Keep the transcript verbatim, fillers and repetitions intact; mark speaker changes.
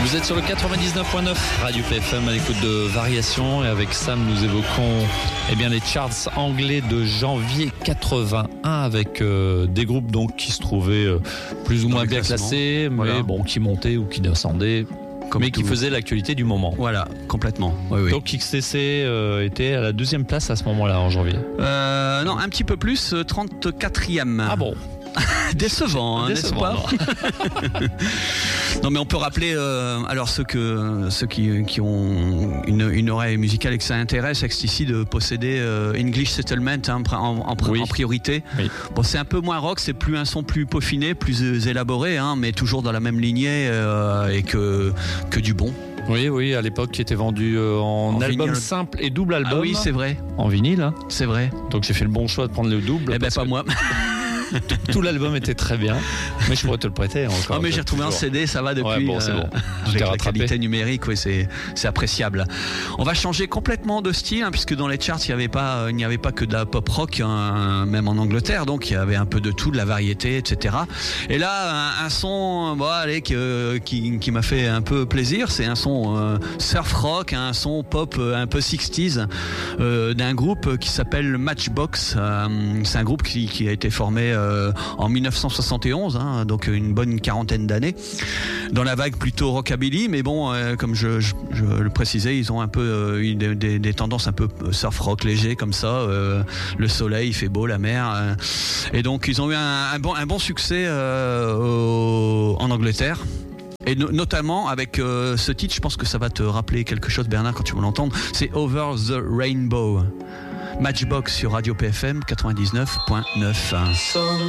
Speaker 1: Vous êtes sur le quatre-vingt-dix-neuf point neuf Radio P F M à l'écoute de Variations, et avec Sam nous évoquons eh bien, les charts anglais de janvier quatre-vingt-un avec euh, des groupes donc qui se trouvaient euh, plus ou moins bien classés, voilà. mais bon, qui montaient ou qui descendaient. Comme mais qui tout. faisait l'actualité du moment.
Speaker 2: Voilà, complètement. Oui, oui.
Speaker 1: Donc X T C euh, était à la deuxième place à ce moment-là, en janvier.
Speaker 2: Euh, non, un petit peu plus, trente-quatrième.
Speaker 1: Ah bon.
Speaker 2: Décevant, hein, n'est-ce pas? Non, mais on peut rappeler, euh, alors ceux que ceux qui, qui ont une, une oreille musicale et que ça intéresse, X T C de posséder euh, English Settlement hein, en, en, oui. en priorité. Oui. Bon, c'est un peu moins rock, c'est plus un son plus peaufiné, plus élaboré, hein, mais toujours dans la même lignée euh, et que que du bon.
Speaker 1: Oui, oui, à l'époque qui était vendu euh, en, en album vinyle. Simple et double album.
Speaker 2: Ah oui, c'est vrai.
Speaker 1: En vinyle, hein.
Speaker 2: C'est vrai.
Speaker 1: Donc j'ai fait le bon choix de prendre le double.
Speaker 2: Eh ben pas
Speaker 1: que...
Speaker 2: moi.
Speaker 1: tout, tout l'album était très bien, mais je pourrais te le prêter encore.
Speaker 2: Oh, mais j'ai retrouvé toujours. un C D, ça va depuis.
Speaker 1: Ouais, bon, c'est bon.
Speaker 2: Euh, avec la qualité numérique, oui, c'est c'est appréciable. On va changer complètement de style, hein, puisque dans les charts, il n'y avait pas, il n'y avait pas que de la pop rock, hein, même en Angleterre, donc il y avait un peu de tout, de la variété, et cetera. Et là, un, un son, bon, allez, qui, qui, qui m'a fait un peu plaisir, c'est un son euh, surf rock, un son pop euh, un peu sixties euh, d'un groupe qui s'appelle Matchbox. Euh, c'est un groupe qui, qui a été formé Euh, en mille neuf cent soixante et onze, hein, donc une bonne quarantaine d'années, dans la vague plutôt rockabilly, mais bon, euh, comme je, je, je le précisais, ils ont un peu euh, des, des, des tendances un peu surf rock léger comme ça. Euh, le soleil, il fait beau, la mer, euh, et donc ils ont eu un, un bon, un bon succès euh, au, en Angleterre. Et no- notamment avec euh, ce titre, je pense que ça va te rappeler quelque chose, Bernard, quand tu vas l'entendre. C'est Over the Rainbow. Matchbox sur Radio P F M quatre-vingt-dix-neuf point neuf.